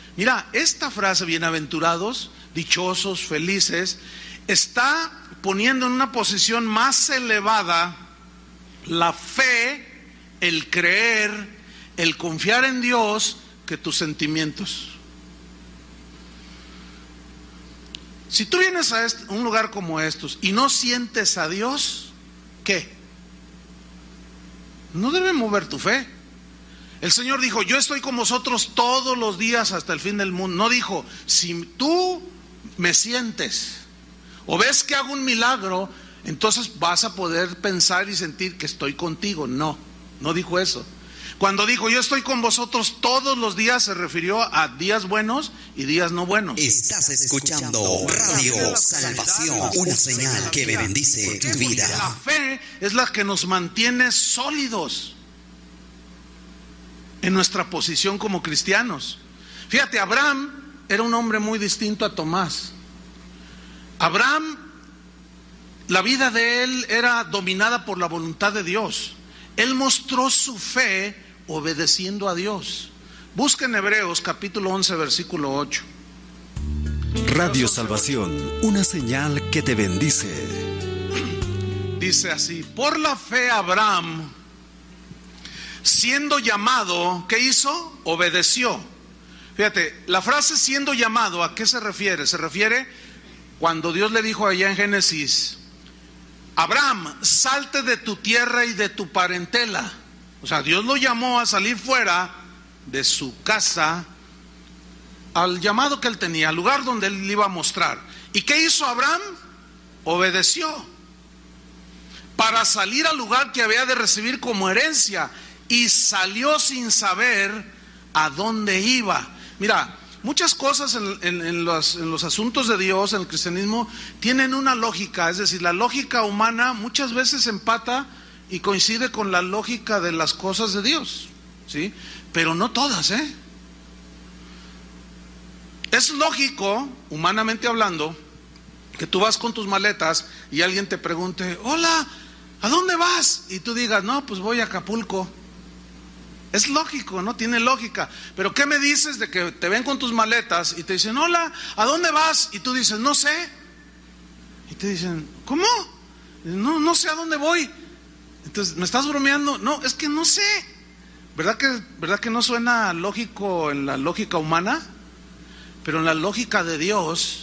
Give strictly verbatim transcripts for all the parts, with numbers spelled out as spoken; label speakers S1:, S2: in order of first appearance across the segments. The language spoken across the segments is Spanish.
S1: Mira, esta frase, bienaventurados, dichosos, felices, está poniendo en una posición más elevada la fe, el creer, el confiar en Dios que tus sentimientos. Si tú vienes a este, un lugar como estos y no sientes a Dios, ¿qué? No debe mover tu fe. El Señor dijo, yo estoy con vosotros todos los días hasta el fin del mundo. No dijo, si tú me sientes o ves que hago un milagro, entonces vas a poder pensar y sentir que estoy contigo. No, no dijo eso. Cuando dijo, yo estoy con vosotros todos los días, se refirió a días buenos y días no buenos.
S2: Estás escuchando Radio Salvación, una señal que bendice tu vida.
S1: La fe es la que nos mantiene sólidos en nuestra posición como cristianos. Fíjate, Abraham era un hombre muy distinto a Tomás. Abraham, la vida de él era dominada por la voluntad de Dios. Él mostró su fe obedeciendo a Dios. Busquen Hebreos capítulo once versículo ocho.
S3: Radio Salvación, una señal que te bendice.
S1: Dice así: por la fe Abraham, siendo llamado, ¿qué hizo? Obedeció. Fíjate, la frase siendo llamado, ¿a qué se refiere? Se refiere cuando Dios le dijo allá en Génesis, Abraham, salte de tu tierra y de tu parentela. O sea, Dios lo llamó a salir fuera de su casa, al llamado que él tenía, al lugar donde él le iba a mostrar. ¿Y qué hizo Abraham? Obedeció para salir al lugar que había de recibir como herencia, y salió sin saber a dónde iba. Mira, muchas cosas en, en, en, los, en los asuntos de Dios, en el cristianismo, tienen una lógica. Es decir, la lógica humana muchas veces empata y coincide con la lógica de las cosas de Dios, ¿sí? Pero no todas, ¿eh? Es lógico, humanamente hablando, que tú vas con tus maletas y alguien te pregunte, hola, ¿a dónde vas? Y tú digas, no, pues voy a Acapulco. Es lógico, ¿no? Tiene lógica. Pero ¿qué me dices de que te ven con tus maletas y te dicen, hola, ¿a dónde vas? Y tú dices, no sé. Y te dicen, ¿cómo? No, no sé a dónde voy. Entonces, ¿me estás bromeando? No, es que no sé. ¿Verdad que, verdad que no suena lógico en la lógica humana? Pero en la lógica de Dios,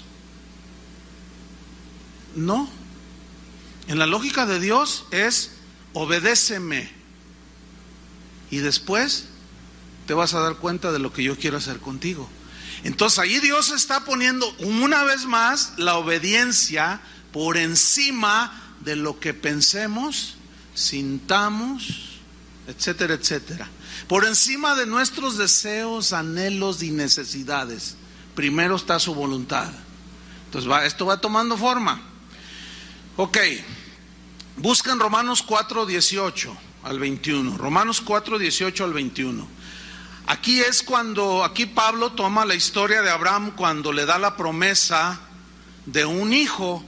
S1: no. En la lógica de Dios es, obedéceme. Y después te vas a dar cuenta de lo que yo quiero hacer contigo. Entonces ahí Dios está poniendo una vez más la obediencia por encima de lo que pensemos, sintamos, etcétera, etcétera. Por encima de nuestros deseos, anhelos y necesidades. Primero está su voluntad. Entonces va, esto va tomando forma. Ok, buscan Romanos cuatro, dieciocho al veintiuno. Romanos cuatro, dieciocho al veintiuno. Aquí es cuando, aquí Pablo toma la historia de Abraham cuando le da la promesa de un hijo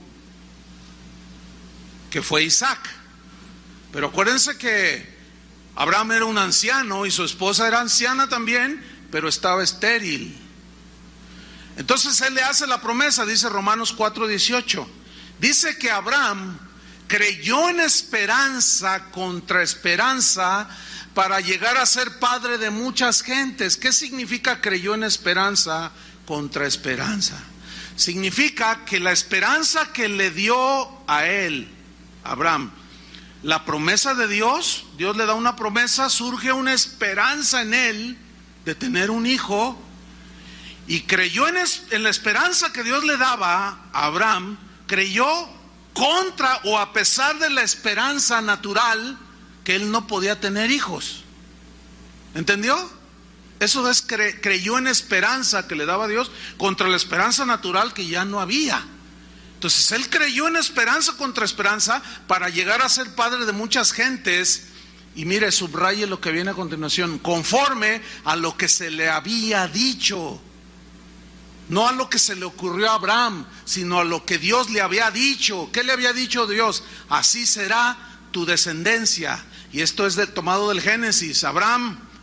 S1: que fue Isaac. Pero acuérdense que Abraham era un anciano y su esposa era anciana también, pero estaba estéril. Entonces él le hace la promesa, dice Romanos cuatro, dieciocho. Dice que Abraham creyó en esperanza contra esperanza para llegar a ser padre de muchas gentes. ¿Qué significa creyó en esperanza contra esperanza? Significa que la esperanza que le dio a él, Abraham, la promesa de Dios, Dios le da una promesa, surge una esperanza en él de tener un hijo, y creyó en, es, en la esperanza que Dios le daba a Abraham, creyó contra o a pesar de la esperanza natural que él no podía tener hijos. ¿Entendió? Eso es, cre, creyó en esperanza que le daba Dios contra la esperanza natural que ya no había. Entonces él creyó en esperanza contra esperanza para llegar a ser padre de muchas gentes. Y mire, subraye lo que viene a continuación: conforme a lo que se le había dicho. No a lo que se le ocurrió a Abraham, sino a lo que Dios le había dicho. ¿Qué le había dicho Dios? Así será tu descendencia. Y esto es de, tomado del Génesis. Abraham,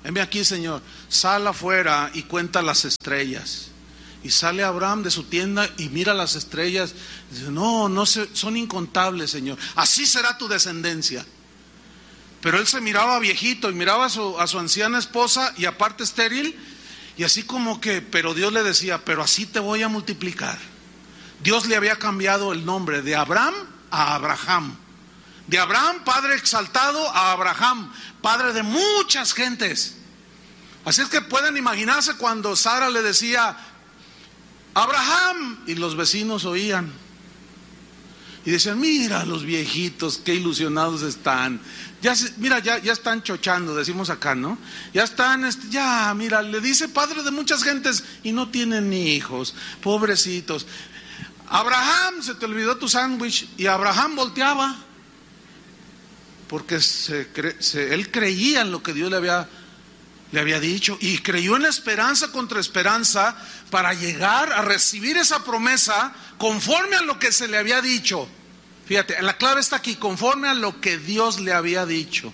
S1: heme aquí, Señor. Sal afuera y cuenta las estrellas. Y sale Abraham de su tienda y mira las estrellas. Dice, no, no se, son incontables, Señor. Así será tu descendencia. Pero él se miraba viejito y miraba a su, a su anciana esposa y aparte estéril. Y así como que, pero Dios le decía, pero así te voy a multiplicar. Dios le había cambiado el nombre de Abraham a Abraham. De Abraham, padre exaltado, a Abraham, padre de muchas gentes. Así es que pueden imaginarse cuando Sara le decía, Abraham, y los vecinos oían. Y decían, mira los viejitos, qué ilusionados están. Ya, mira, ya, ya están chochando, decimos acá, ¿no? Ya están, ya, mira, le dice padre de muchas gentes y no tienen ni hijos, pobrecitos. Abraham, se te olvidó tu sándwich. Y Abraham volteaba, porque se, se, él creía en lo que Dios le había, le había dicho, y creyó en esperanza contra esperanza para llegar a recibir esa promesa conforme a lo que se le había dicho. Fíjate, la clave está aquí, conforme a lo que Dios le había dicho.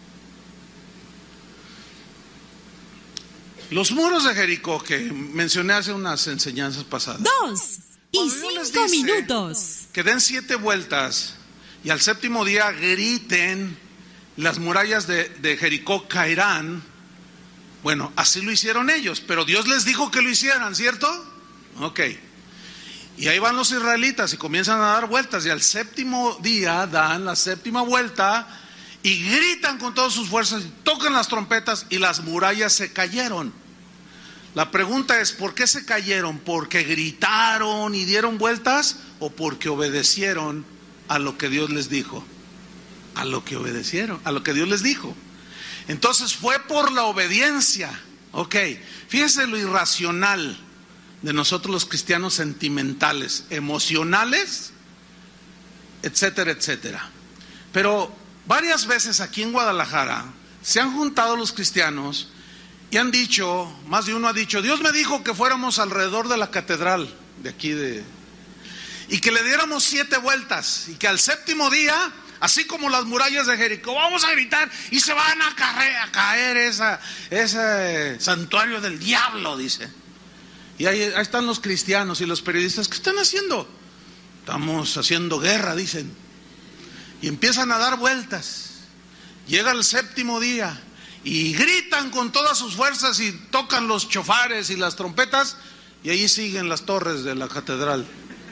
S1: Los muros de Jericó, que mencioné hace unas enseñanzas pasadas.
S4: Dos y cinco minutos.
S1: Que den siete vueltas y al séptimo día griten, las murallas de, de Jericó caerán. Bueno, así lo hicieron ellos, pero Dios les dijo que lo hicieran, ¿cierto? Ok. Y ahí van los israelitas y comienzan a dar vueltas, y al séptimo día dan la séptima vuelta y gritan con todas sus fuerzas, y tocan las trompetas y las murallas se cayeron. La pregunta es, ¿por qué se cayeron? ¿Porque gritaron y dieron vueltas o porque obedecieron a lo que Dios les dijo? A lo que obedecieron, a lo que Dios les dijo. Entonces fue por la obediencia. Ok, fíjese lo irracional de nosotros los cristianos sentimentales, emocionales, etcétera, etcétera. Pero varias veces aquí en Guadalajara se han juntado los cristianos y han dicho, más de uno ha dicho, Dios me dijo que fuéramos alrededor de la catedral de aquí de, y que le diéramos siete vueltas, y que al séptimo día, así como las murallas de Jericó, vamos a gritar y se van a caer, a caer esa, ese santuario del diablo, dice. Y ahí, ahí están los cristianos y los periodistas, ¿qué están haciendo? Estamos haciendo guerra, dicen. Y empiezan a dar vueltas. Llega el séptimo día y gritan con todas sus fuerzas y tocan los chofares y las trompetas, y ahí siguen las torres de la catedral.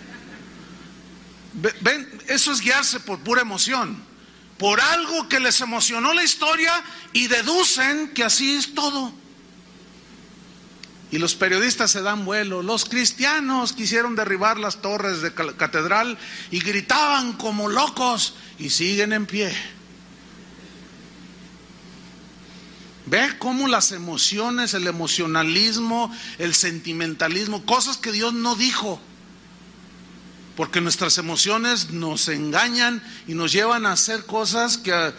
S1: Ven, eso es guiarse por pura emoción, por algo que les emocionó la historia, y deducen que así es todo. Y los periodistas se dan vuelo. Los cristianos quisieron derribar las torres de la catedral y gritaban como locos, y siguen en pie. Ve cómo las emociones, el emocionalismo, el sentimentalismo, cosas que Dios no dijo, porque nuestras emociones nos engañan y nos llevan a hacer cosas que,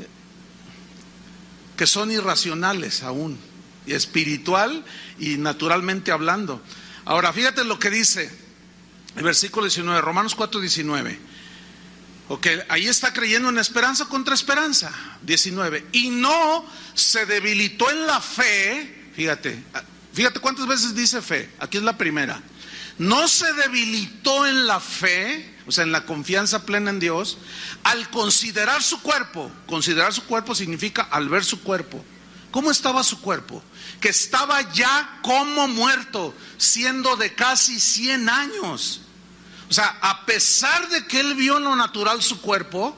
S1: que son irracionales aún, y espiritual y naturalmente hablando. Ahora fíjate lo que dice el versículo diecinueve, Romanos cuatro diecinueve. Ok, ahí está creyendo en esperanza contra esperanza. diecinueve, y no se debilitó en la fe. Fíjate, fíjate cuántas veces dice fe. Aquí es la primera. No se debilitó en la fe, o sea, en la confianza plena en Dios, al considerar su cuerpo. Considerar su cuerpo significa al ver su cuerpo. ¿Cómo estaba su cuerpo? Que estaba ya como muerto, siendo de casi cien años. O sea, a pesar de que él vio en lo natural su cuerpo,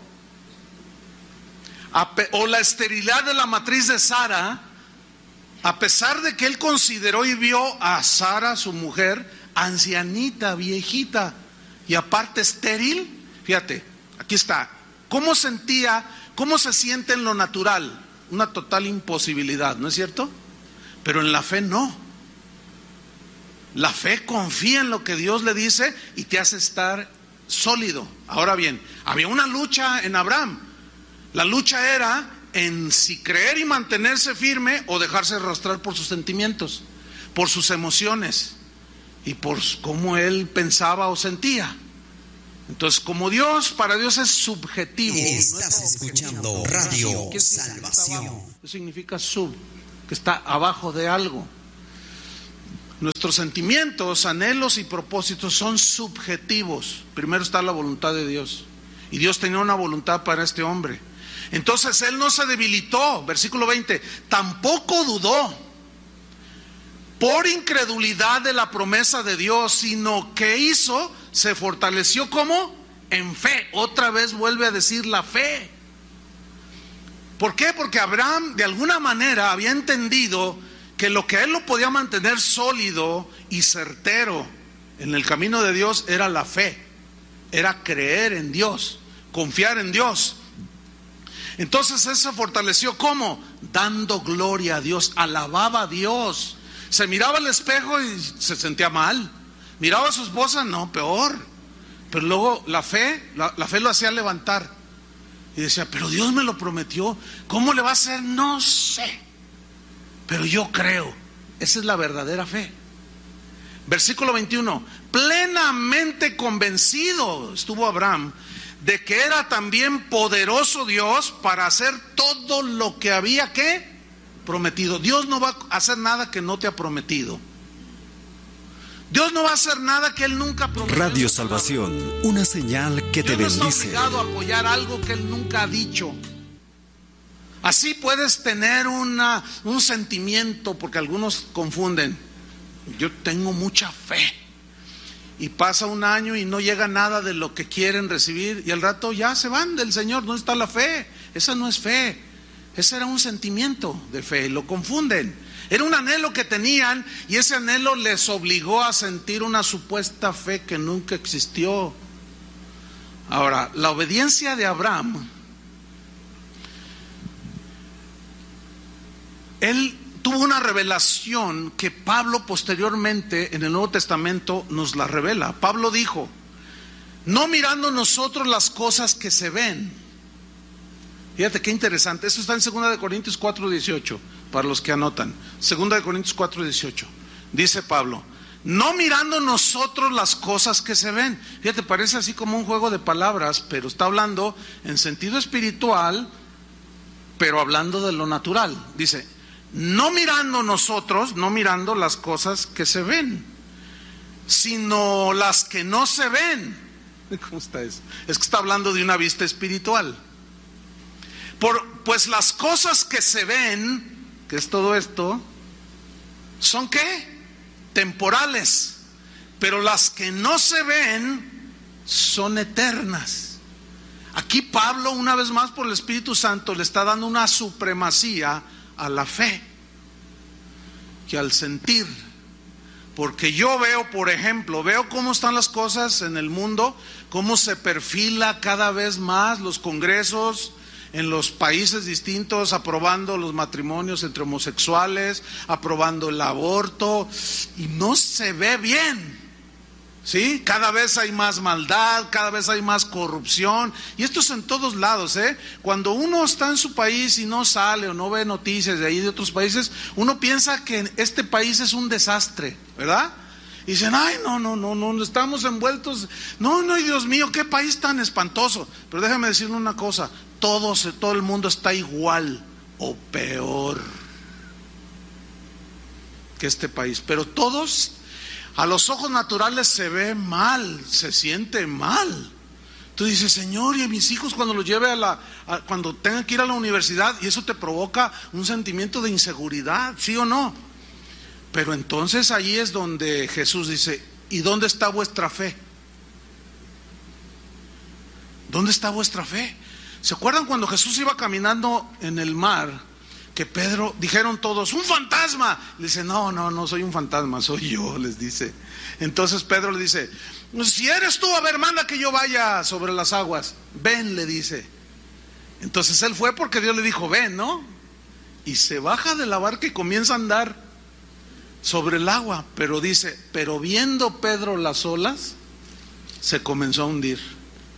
S1: o la esterilidad de la matriz de Sara, a pesar de que él consideró y vio a Sara, su mujer, ancianita, viejita, y aparte estéril, fíjate, aquí está, ¿cómo sentía, cómo se siente en lo natural? Una total imposibilidad, ¿no es cierto? Pero en la fe no. La fe confía en lo que Dios le dice y te hace estar sólido. Ahora bien, había una lucha en Abraham. La lucha era en si creer y mantenerse firme o dejarse arrastrar por sus sentimientos, por sus emociones y por cómo él pensaba o sentía. Entonces, como Dios, para Dios es subjetivo.
S2: Estás escuchando Radio
S1: ¿Qué significa
S2: Salvación.
S1: ¿Qué significa sub? ¿Qué que está abajo de algo. Nuestros sentimientos, anhelos y propósitos son subjetivos. Primero está la voluntad de Dios. Y Dios tenía una voluntad para este hombre. Entonces él no se debilitó, versículo veinte, tampoco dudó por incredulidad de la promesa de Dios, sino que hizo, se fortaleció ¿cómo? En fe. Otra vez vuelve a decir la fe. ¿Por qué? Porque Abraham de alguna manera había entendido que lo que él lo podía mantener sólido y certero en el camino de Dios era la fe, era creer en Dios, confiar en Dios. Entonces él se fortaleció ¿cómo? Dando gloria a Dios, alababa a Dios. Se miraba al espejo y se sentía mal, miraba a su esposa, no, peor. Pero luego la fe, la, la fe lo hacía levantar y decía, pero Dios me lo prometió, ¿cómo le va a hacer? No sé, pero yo creo. Esa es la verdadera fe. Versículo veintiuno, plenamente convencido estuvo Abraham de que era también poderoso Dios para hacer todo lo que había que prometido. Dios no va a hacer nada que no te ha prometido. Dios no va a hacer nada que Él nunca prometió.
S3: Radio Salvación, una señal que te bendice.
S1: Dios no está obligado a apoyar algo que Él nunca ha dicho. Así puedes tener una, un sentimiento, porque algunos confunden. Yo tengo mucha fe. Y pasa un año y no llega nada de lo que quieren recibir. Y al rato ya se van del Señor. ¿Dónde está la fe? Esa no es fe. Ese era un sentimiento de fe. Lo confunden. Era un anhelo que tenían y ese anhelo les obligó a sentir una supuesta fe que nunca existió. Ahora, la obediencia de Abraham, él tuvo una revelación que Pablo posteriormente en el Nuevo Testamento nos la revela. Pablo dijo, no mirando nosotros las cosas que se ven. Fíjate qué interesante, esto está en segunda de Corintios cuatro dieciocho, para los que anotan. segunda de Corintios cuatro dieciocho, dice Pablo, no mirando nosotros las cosas que se ven. Fíjate, parece así como un juego de palabras, pero está hablando en sentido espiritual, pero hablando de lo natural. Dice, no mirando nosotros, no mirando las cosas que se ven, sino las que no se ven. ¿Cómo está eso? Es que está hablando de una vista espiritual. Por, pues las cosas que se ven, que es todo esto, ¿son qué? Temporales. Pero las que no se ven son eternas. Aquí Pablo, una vez más por el Espíritu Santo, le está dando una supremacía a la fe que al sentir. Porque yo veo, por ejemplo, veo cómo están las cosas en el mundo, cómo se perfila cada vez más los congresos en los países distintos, aprobando los matrimonios entre homosexuales, aprobando el aborto, y no se ve bien, ¿sí? Cada vez hay más maldad, cada vez hay más corrupción, y esto es en todos lados, ¿eh? Cuando uno está en su país y no sale o no ve noticias de ahí de otros países, uno piensa que este país es un desastre, ¿verdad? Y dicen, ay, no, no, no, no, estamos envueltos, no, no, Dios mío, qué país tan espantoso. Pero déjame decirle una cosa, todo, todo el mundo está igual o peor que este país, pero todos a los ojos naturales se ve mal, se siente mal. Tú dices, Señor, y a mis hijos cuando los lleve a la, a, cuando tengan que ir a la universidad, y eso te provoca un sentimiento de inseguridad, ¿sí o no? Pero entonces ahí es donde Jesús dice, ¿y dónde está vuestra fe? ¿Dónde está vuestra fe? ¿Se acuerdan cuando Jesús iba caminando en el mar? Que Pedro, dijeron todos, ¡un fantasma! Le dice, no, no, no soy un fantasma, soy yo, les dice. Entonces Pedro le dice, si eres tú, a ver, manda que yo vaya sobre las aguas. Ven, le dice. Entonces él fue porque Dios le dijo, ven, ¿no? Y se baja de la barca y comienza a andar sobre el agua. Pero dice, pero viendo Pedro las olas, se comenzó a hundir.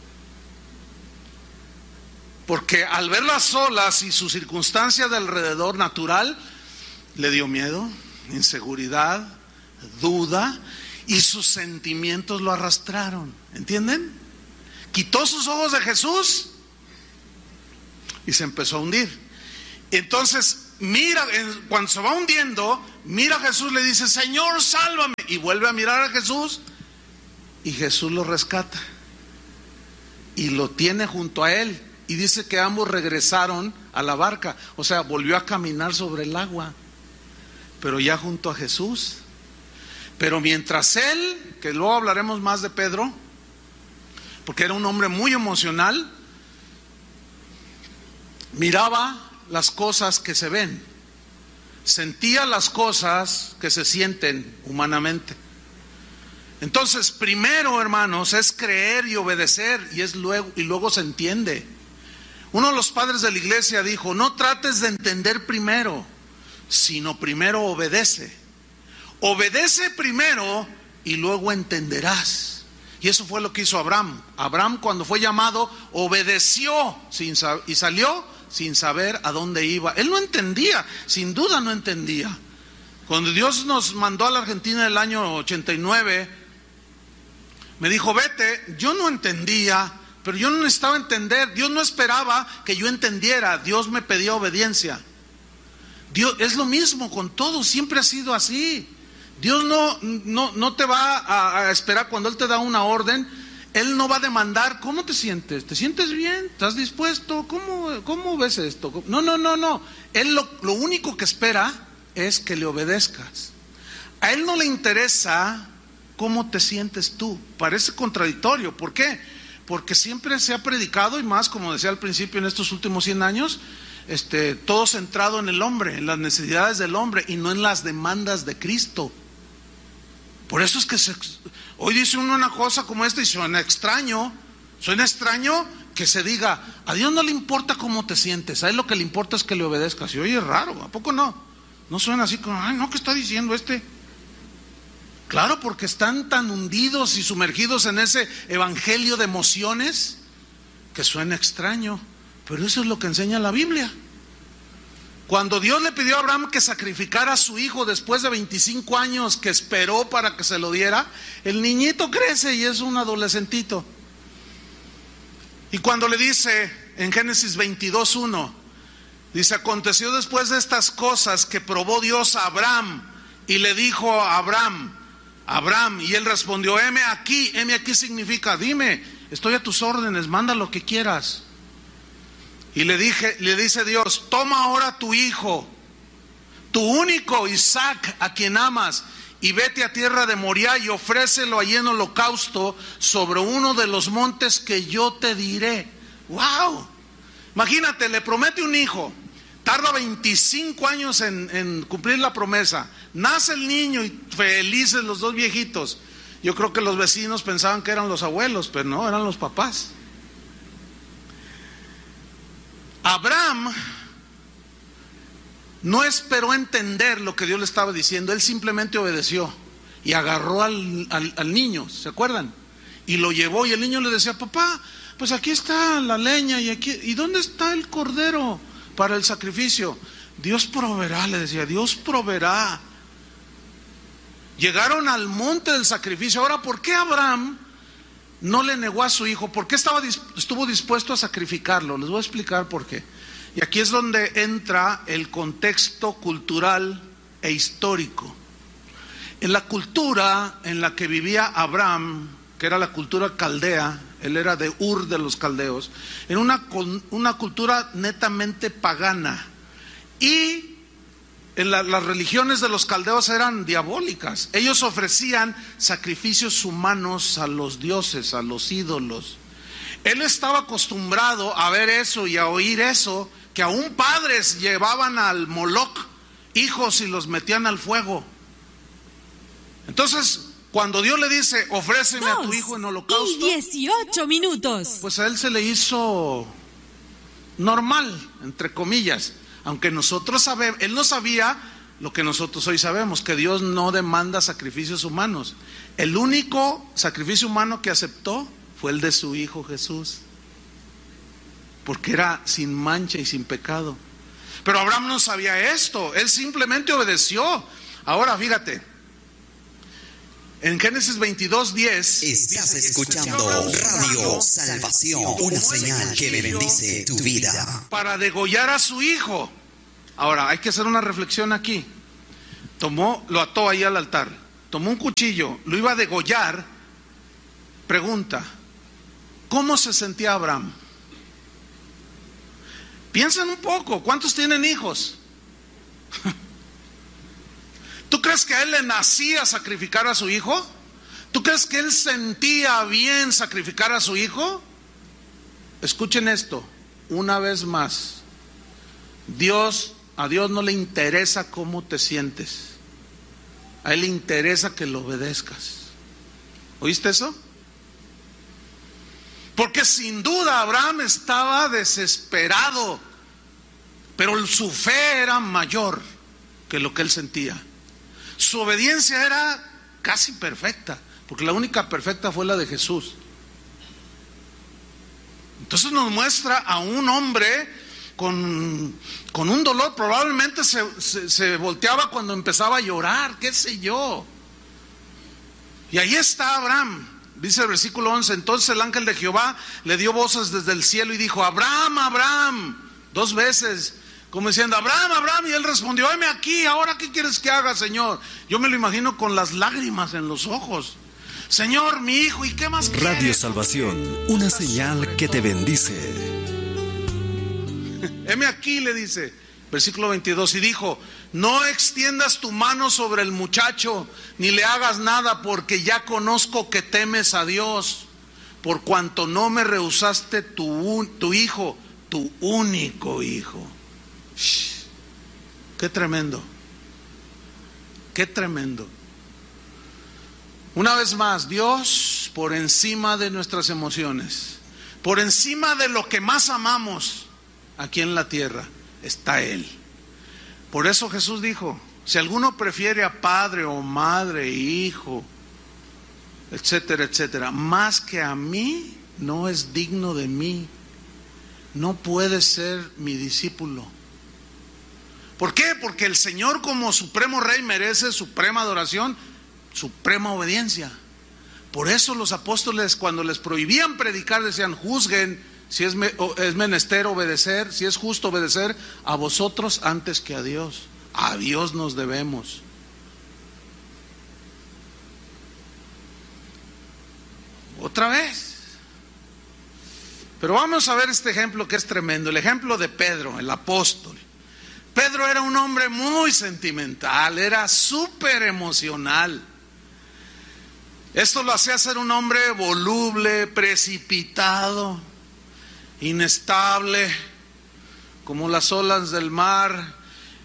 S1: Porque al ver las olas y su circunstancia de alrededor natural, le dio miedo, inseguridad, duda, y sus sentimientos lo arrastraron. ¿Entienden? Quitó sus ojos de Jesús y se empezó a hundir. Entonces, mira, cuando se va hundiendo, mira a Jesús, le dice, Señor, sálvame. Y vuelve a mirar a Jesús y Jesús lo rescata y lo tiene junto a él. Y dice que ambos regresaron a la barca, o sea, volvió a caminar sobre el agua, pero ya junto a Jesús. Pero mientras él, que luego hablaremos más de Pedro, porque era un hombre muy emocional, miraba las cosas que se ven, sentía las cosas que se sienten humanamente. Entonces, primero, hermanos, es creer y obedecer, y es luego y luego se entiende. Uno de los padres de la iglesia dijo: no trates de entender primero, sino primero obedece. Obedece primero y luego entenderás. Y eso fue lo que hizo Abraham. Abraham, cuando fue llamado, obedeció sin sab- y salió sin saber a dónde iba. Él no entendía, sin duda no entendía. Cuando Dios nos mandó a la Argentina en el año ochenta y nueve, me dijo, vete. Yo no entendía, pero yo no necesitaba entender. Dios no esperaba que yo entendiera. Dios me pedía obediencia. Dios, es lo mismo con todo, siempre ha sido así. Dios no, no, no te va a, a esperar cuando Él te da una orden. Él no va a demandar, ¿cómo te sientes? ¿Te sientes bien? ¿Estás dispuesto? ¿Cómo, cómo ves esto? No, no, no, no. Él lo, lo único que espera es que le obedezcas. A Él no le interesa cómo te sientes tú. Parece contradictorio. ¿Por qué? Porque siempre se ha predicado, y más, como decía al principio, en estos últimos cien años, este, todo centrado en el hombre, en las necesidades del hombre y no en las demandas de Cristo. Por eso es que se, hoy dice uno una cosa como esta y suena extraño. Suena extraño que se diga, a Dios no le importa cómo te sientes, a Él lo que le importa es que le obedezcas. Y oye, es raro, ¿a poco no? No suena así como, ay, no, ¿qué está diciendo este? Claro, porque están tan hundidos y sumergidos en ese evangelio de emociones que suena extraño, pero eso es lo que enseña la Biblia. Cuando Dios le pidió a Abraham que sacrificara a su hijo después de veinticinco años que esperó para que se lo diera, el niñito crece y es un adolescentito. Y cuando le dice en Génesis veintidós uno, dice, aconteció después de estas cosas que probó Dios a Abraham y le dijo a Abraham, Abraham, y él respondió, heme aquí. Heme aquí significa, dime, estoy a tus órdenes, manda lo que quieras. Y le dije, le dice Dios, toma ahora tu hijo, tu único Isaac, a quien amas, y vete a tierra de Moriah y ofrécelo allí en holocausto sobre uno de los montes que yo te diré. ¡Wow! Imagínate, le promete un hijo, tarda veinticinco años en, en cumplir la promesa, nace el niño y felices los dos viejitos. Yo creo que los vecinos pensaban que eran los abuelos, pero no, eran los papás. Abraham no esperó entender lo que Dios le estaba diciendo, él simplemente obedeció y agarró al, al, al niño, ¿se acuerdan? Y lo llevó y el niño le decía, papá, pues aquí está la leña y aquí, ¿y dónde está el cordero para el sacrificio? Dios proveerá, le decía, Dios proveerá. Llegaron al monte del sacrificio. Ahora, ¿por qué Abraham no le negó a su hijo? ¿Por qué estaba, estuvo dispuesto a sacrificarlo? Les voy a explicar por qué. Y aquí es donde entra el contexto cultural e histórico. En la cultura en la que vivía Abraham, que era la cultura caldea, él era de Ur de los caldeos, en una, una cultura netamente pagana. Y en la, las religiones de los caldeos eran diabólicas. Ellos ofrecían sacrificios humanos a los dioses, a los ídolos. Él estaba acostumbrado a ver eso y a oír eso, que aún padres llevaban al Moloch hijos y los metían al fuego. Entonces, cuando Dios le dice, ofréceme a tu hijo en holocausto,
S4: y dieciocho minutos.
S1: Pues a él se le hizo normal, entre comillas. Aunque nosotros sabemos, él no sabía lo que nosotros hoy sabemos, que Dios no demanda sacrificios humanos. El único sacrificio humano que aceptó fue el de su hijo Jesús, porque era sin mancha y sin pecado. Pero Abraham no sabía esto, él simplemente obedeció. Ahora fíjate, en Génesis veintidós diez,
S2: estás escuchando Radio Salvación, una señal que bendice tu vida.
S1: Para degollar a su hijo. Ahora, hay que hacer una reflexión aquí. Tomó, lo ató ahí al altar, tomó un cuchillo, lo iba a degollar. Pregunta, ¿cómo se sentía Abraham? Piensen un poco, ¿cuántos tienen hijos? ¿Tú crees que a él le nacía sacrificar a su hijo? ¿Tú crees que él sentía bien sacrificar a su hijo? Escuchen esto, una vez más. Dios, a Dios no le interesa cómo te sientes. A él le interesa que lo obedezcas. ¿Oíste eso? Porque sin duda Abraham estaba desesperado, pero su fe era mayor que lo que él sentía. Su obediencia era casi perfecta, porque la única perfecta fue la de Jesús. Entonces nos muestra a un hombre con, con un dolor, probablemente se, se, se volteaba cuando empezaba a llorar, qué sé yo. Y ahí está Abraham. Dice el versículo once, entonces el ángel de Jehová le dio voces desde el cielo y dijo, Abraham, Abraham, dos veces, como diciendo, Abraham, Abraham, y él respondió, heme aquí, ahora qué quieres que haga, Señor. Yo me lo imagino con las lágrimas en los ojos. Señor, mi hijo, ¿y qué más quieres?
S3: Radio Salvación, una señal que te bendice.
S1: Heme aquí, le dice, versículo veintidós, y dijo, no extiendas tu mano sobre el muchacho, ni le hagas nada, porque ya conozco que temes a Dios, por cuanto no me rehusaste tu, tu hijo, tu único hijo. Shh, qué tremendo, qué tremendo. Una vez más, Dios por encima de nuestras emociones, por encima de lo que más amamos aquí en la tierra, está Él. Por eso Jesús dijo, si alguno prefiere a padre o madre, hijo, etcétera, etcétera, más que a mí, no es digno de mí, no puede ser mi discípulo. ¿Por qué? Porque el Señor como supremo rey merece suprema adoración, suprema obediencia. Por eso los apóstoles, cuando les prohibían predicar, decían, juzguen si es, me, es menester obedecer, si es justo obedecer a vosotros antes que a Dios. A Dios nos debemos. Otra vez. Pero vamos a ver este ejemplo que es tremendo, el ejemplo de Pedro, el apóstol. Pedro era un hombre muy sentimental, era súper emocional. Esto lo hacía ser un hombre voluble, precipitado, inestable, como las olas del mar.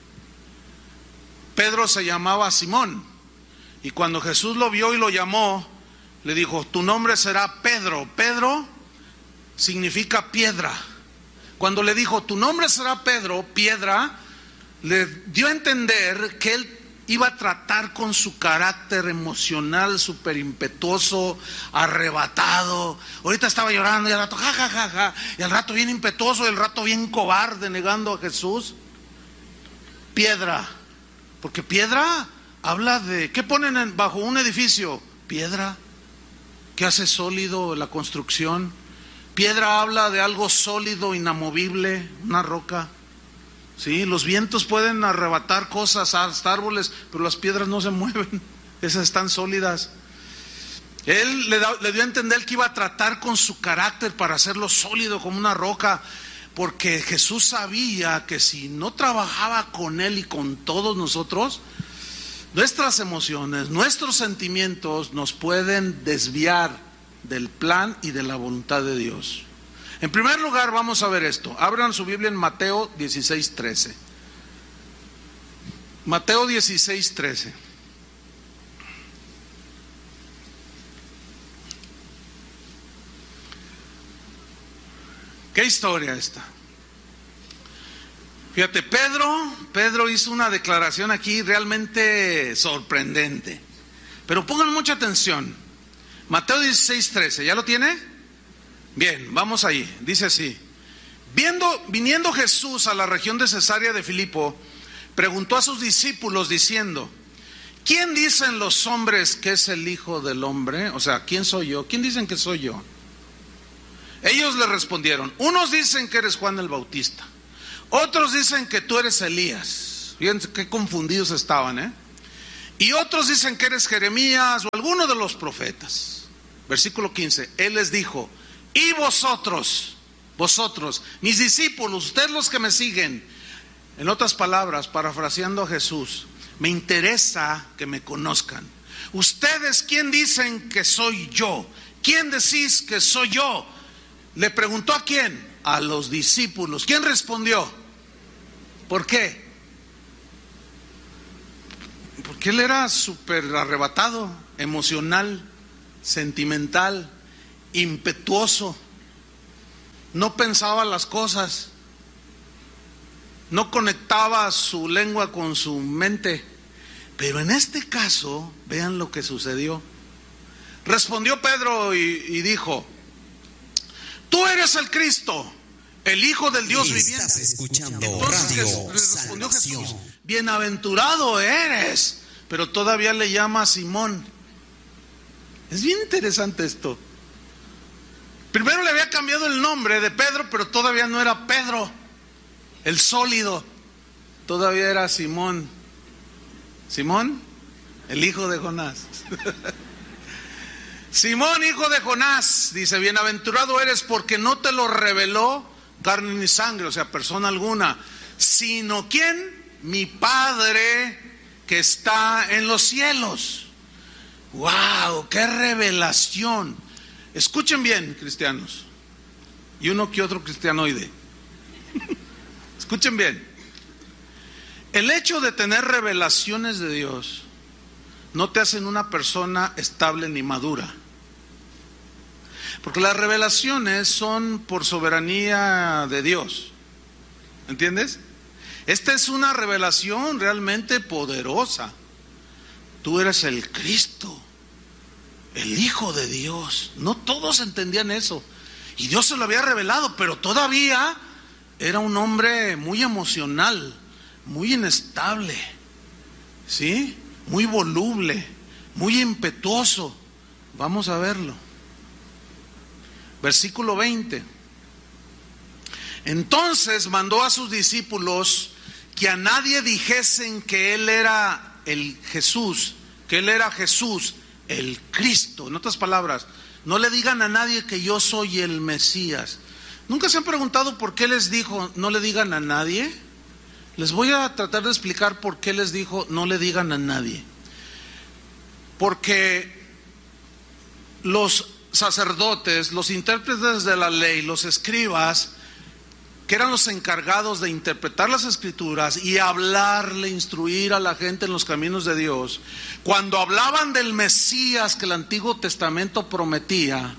S1: Pedro se llamaba Simón, y cuando Jesús lo vio y lo llamó, le dijo, tu nombre será Pedro. Pedro significa piedra. Cuando le dijo, tu nombre será Pedro, piedra, le dio a entender que él iba a tratar con su carácter emocional súper impetuoso, arrebatado. Ahorita estaba llorando y al rato ja, ja, ja, ja, y al rato bien impetuoso y al rato bien cobarde negando a Jesús. Piedra, porque piedra habla de, ¿qué ponen en, bajo un edificio? Piedra. ¿Qué hace sólido la construcción? Piedra habla de algo sólido, inamovible, una roca. Sí, los vientos pueden arrebatar cosas, hasta árboles, pero las piedras no se mueven, esas están sólidas. Él le, da, le dio a entender que iba a tratar con su carácter para hacerlo sólido como una roca, porque Jesús sabía que si no trabajaba con él y con todos nosotros, nuestras emociones, nuestros sentimientos nos pueden desviar del plan y de la voluntad de Dios. En primer lugar, vamos a ver esto. Abran su Biblia en Mateo dieciséis trece. Mateo dieciséis trece. ¿Qué historia esta? Fíjate, Pedro, Pedro hizo una declaración aquí realmente sorprendente. Pero pongan mucha atención. Mateo dieciséis trece, ¿ya lo tiene? Bien, vamos ahí, dice así. Viendo, viniendo Jesús a la región de Cesarea de Filipo, preguntó a sus discípulos diciendo, ¿quién dicen los hombres que es el Hijo del Hombre? O sea, ¿quién soy yo? ¿Quién dicen que soy yo? Ellos le respondieron, unos dicen que eres Juan el Bautista, Otros dicen que tú eres Elías. Fíjense qué confundidos estaban, ¿eh? Y otros dicen que eres Jeremías o alguno de los profetas. Versículo quince, Él les dijo: y vosotros, vosotros, mis discípulos, ustedes los que me siguen. En otras palabras, parafraseando a Jesús, me interesa que me conozcan. Ustedes, ¿quién dicen que soy yo? ¿Quién decís que soy yo? Le preguntó a quién, a los discípulos. ¿Quién respondió? ¿Por qué? Porque él era súper arrebatado, emocional, sentimental, impetuoso. No pensaba las cosas, no conectaba su lengua con su mente. Pero en este caso, vean lo que sucedió. Respondió Pedro y, y dijo: tú eres el Cristo, el Hijo del Dios viviente.
S2: Estás escuchando
S1: Entonces
S2: Radio
S1: Jesús, respondió
S2: Salvación.
S1: Jesús: bienaventurado eres. Pero todavía le llama a Simón. Es bien interesante esto. Primero le había cambiado el nombre de Pedro, pero todavía no era Pedro, el sólido. Todavía era Simón. Simón, el hijo de Jonás. Simón, hijo de Jonás, dice: bienaventurado eres porque no te lo reveló carne ni sangre, o sea, persona alguna, sino ¿quién? Mi Padre que está en los cielos. ¡Wow! ¡Qué revelación! Escuchen bien, cristianos, y uno que otro cristianoide. Escuchen bien. El hecho de tener revelaciones de Dios no te hacen una persona estable ni madura. Porque las revelaciones son por soberanía de Dios. ¿Entiendes? Esta es una revelación realmente poderosa. Tú eres el Cristo, el Hijo de Dios. No todos entendían eso. Y Dios se lo había revelado, pero todavía era un hombre muy emocional, muy inestable, ¿sí? Muy voluble, muy impetuoso. Vamos a verlo. Versículo veinte. Entonces mandó a sus discípulos que a nadie dijesen que él era el Jesús, que él era Jesús, el Cristo. En otras palabras, no le digan a nadie que yo soy el Mesías. ¿Nunca se han preguntado por qué les dijo no le digan a nadie? Les voy a tratar de explicar por qué les dijo no le digan a nadie. Porque los sacerdotes, los intérpretes de la ley, los escribas, que eran los encargados de interpretar las escrituras y hablarle, instruir a la gente en los caminos de Dios, cuando hablaban del Mesías que el Antiguo Testamento prometía,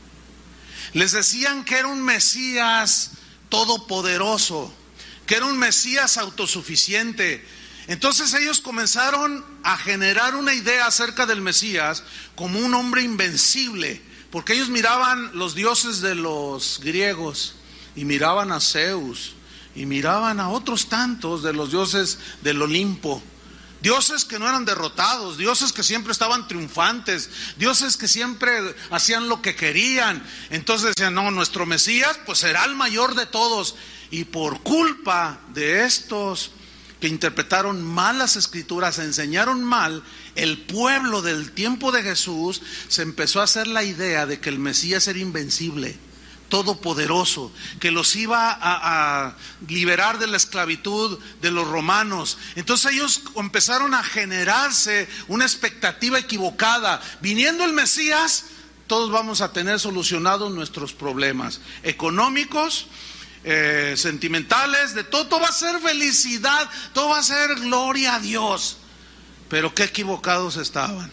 S1: les decían que era un Mesías todopoderoso, que era un Mesías autosuficiente. Entonces ellos comenzaron a generar una idea acerca del Mesías como un hombre invencible, porque ellos miraban los dioses de los griegos, y miraban a Zeus, y miraban a otros tantos de los dioses del Olimpo, dioses que no eran derrotados, dioses que siempre estaban triunfantes, dioses que siempre hacían lo que querían. Entonces decían: no, nuestro Mesías pues será el mayor de todos. Y por culpa de estos que interpretaron mal las escrituras, enseñaron mal, el pueblo del tiempo de Jesús se empezó a hacer la idea de que el Mesías era invencible, todopoderoso, que los iba a, a liberar de la esclavitud de los romanos. Entonces ellos empezaron a generarse una expectativa equivocada: viniendo el Mesías, todos vamos a tener solucionados nuestros problemas económicos, eh, sentimentales, de todo, todo va a ser felicidad, todo va a ser gloria a Dios. Pero qué equivocados estaban.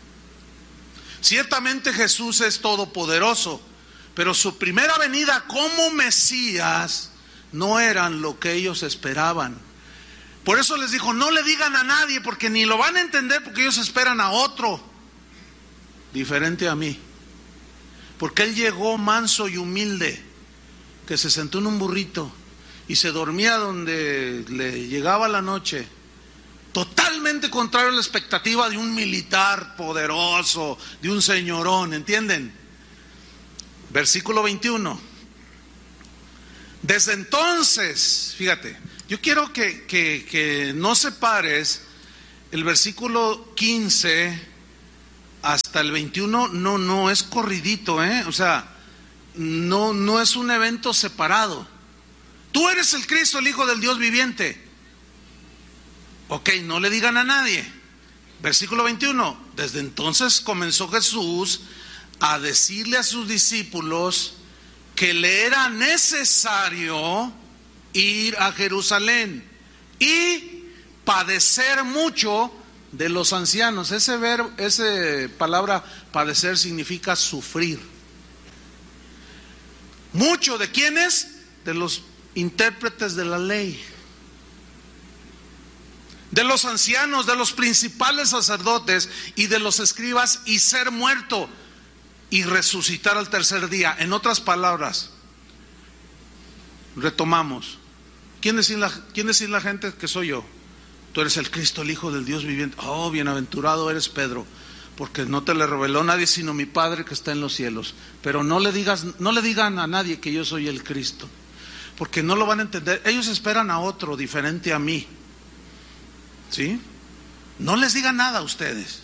S1: Ciertamente Jesús es todopoderoso, pero su primera venida como Mesías no eran lo que ellos esperaban. Por eso les dijo: no le digan a nadie, porque ni lo van a entender, porque ellos esperan a otro diferente a mí. Porque él llegó manso y humilde, que se sentó en un burrito y se dormía donde le llegaba la noche, totalmente contrario a la expectativa de un militar poderoso, de un señorón, ¿entienden? Versículo veintiuno. Desde entonces, fíjate, yo quiero que, que, que no separes el versículo quince hasta el veintiuno, no, no es corridito, ¿eh? O sea, no, no es un evento separado. Tú eres el Cristo, el Hijo del Dios viviente. Ok, no le digan a nadie. Versículo veintiuno, desde entonces comenzó Jesús a decirle a sus discípulos que le era necesario ir a Jerusalén y padecer mucho de los ancianos. Ese verbo, esa palabra padecer significa sufrir. Mucho de quiénes? De los intérpretes de la ley, de los ancianos, de los principales sacerdotes y de los escribas, y ser muerto y resucitar al tercer día. En otras palabras, retomamos. ¿Quién es la, quién es la gente que soy yo? Tú eres el Cristo, el Hijo del Dios viviente. Oh, bienaventurado eres Pedro, porque no te le reveló nadie sino mi Padre que está en los cielos. Pero no le digas, no le digan a nadie que yo soy el Cristo, porque no lo van a entender. Ellos esperan a otro diferente a mí, ¿sí? No les digan nada a ustedes.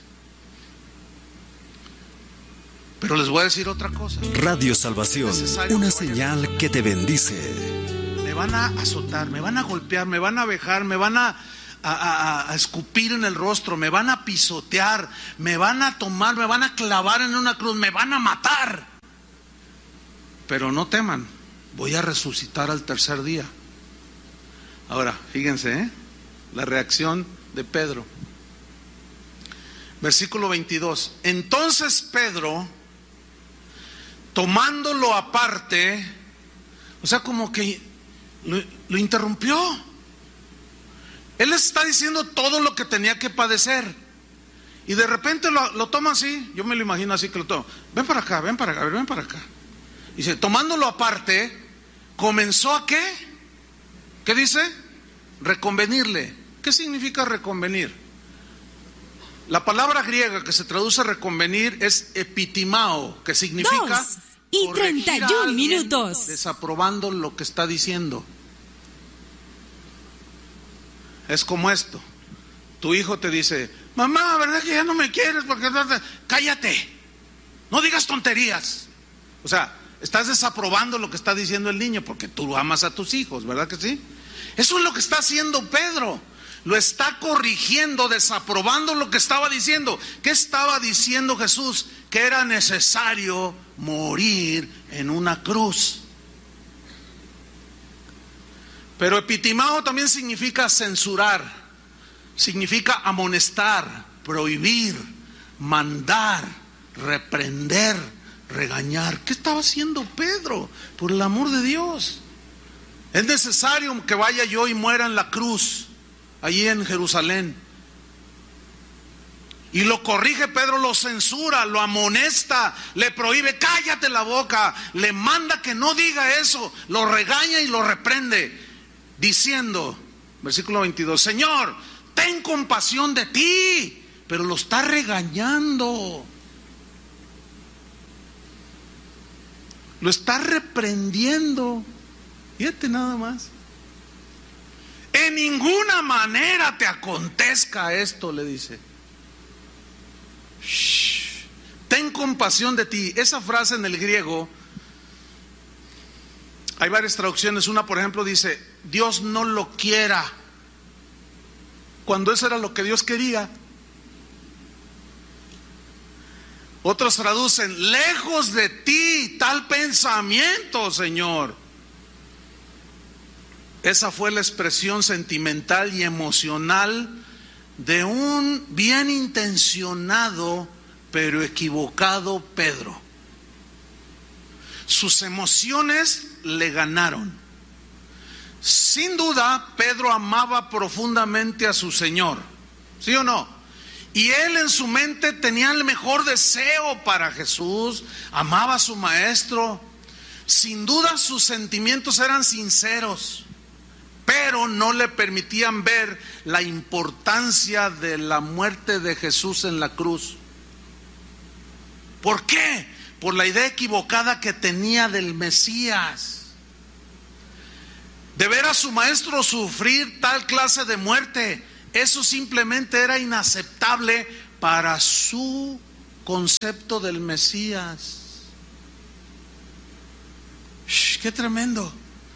S1: Pero les voy a decir otra cosa.
S3: Radio Salvación, una señal que te bendice.
S1: Me van a azotar, me van a golpear, me van a vejar, me van a, a, a, a escupir en el rostro, me van a pisotear, me van a tomar, me van a clavar en una cruz, me van a matar. Pero no teman, voy a resucitar al tercer día. Ahora, fíjense, ¿eh? La reacción de Pedro. Versículo veintidós. Entonces Pedro, tomándolo aparte, o sea, como que lo, lo interrumpió. Él les está diciendo todo lo que tenía que padecer, y de repente lo, lo toma así. Yo me lo imagino así, que lo toma. Ven para acá, ven para acá, ven para acá. Y dice, tomándolo aparte, comenzó a ¿qué? ¿Qué dice? Reconvenirle. ¿Qué significa reconvenir? La palabra griega que se traduce reconvenir es epitimao, que significa
S4: Dos y treinta y un minutos.
S1: Desaprobando lo que está diciendo. Es como esto. Tu hijo te dice, mamá, ¿verdad que ya no me quieres? Porque cállate, no digas tonterías. O sea, estás desaprobando lo que está diciendo el niño, porque tú amas a tus hijos, ¿verdad que sí? Eso es lo que está haciendo Pedro. Lo está corrigiendo, desaprobando lo que estaba diciendo. ¿Qué estaba diciendo Jesús? Que era necesario morir en una cruz. Pero epitimao también significa censurar, significa amonestar, prohibir, mandar, reprender, regañar. ¿Qué estaba haciendo Pedro? Por el amor de Dios, es necesario que vaya yo y muera en la cruz, allí en Jerusalén. Y lo corrige Pedro, lo censura, lo amonesta, le prohíbe, cállate la boca, le manda que no diga eso, lo regaña y lo reprende, diciendo, versículo veintidós, Señor, ten compasión de ti. Pero lo está regañando, lo está reprendiendo. Fíjate nada más. En ninguna manera te acontezca esto, le dice. Shh, ten compasión de ti. Esa frase en el griego, hay varias traducciones. Una, por ejemplo, dice, Dios no lo quiera, cuando eso era lo que Dios quería. Otros traducen, lejos de ti tal pensamiento, Señor. Esa fue la expresión sentimental y emocional de un bien intencionado pero equivocado Pedro. Sus emociones le ganaron. Sin duda, Pedro amaba profundamente a su Señor, ¿sí o no? Y él en su mente tenía el mejor deseo para Jesús, amaba a su maestro. Sin duda sus sentimientos eran sinceros, pero no le permitían ver la importancia de la muerte de Jesús en la cruz. ¿Por qué? Por la idea equivocada que tenía del Mesías. de ver a su maestro sufrir tal clase de muerte. Eso simplemente era inaceptable para su concepto del Mesías. Shh, qué tremendo.